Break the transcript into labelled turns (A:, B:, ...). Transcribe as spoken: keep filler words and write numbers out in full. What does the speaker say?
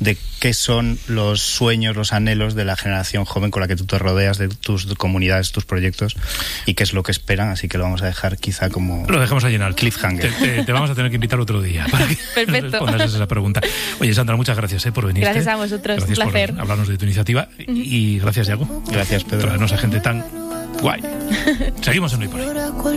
A: de qué son los sueños, los anhelos de la generación joven con la que tú te rodeas, de tus comunidades, tus proyectos, y qué es lo que esperan, así que lo vamos a dejar quizá como...
B: Lo dejamos ahí en el
A: cliffhanger.
B: Te, te, te vamos a tener que invitar otro día para que
C: Perfecto.
B: respondas esa pregunta. Oye, Sandra, muchas gracias eh, por venir.
C: Gracias a vosotros,
B: gracias
C: un placer.
B: por hablarnos de tu iniciativa. Uh-huh. Y gracias, Yago.
A: Gracias, Pedro.
B: Traernos a gente tan guay. Seguimos en Hoy por Hoy.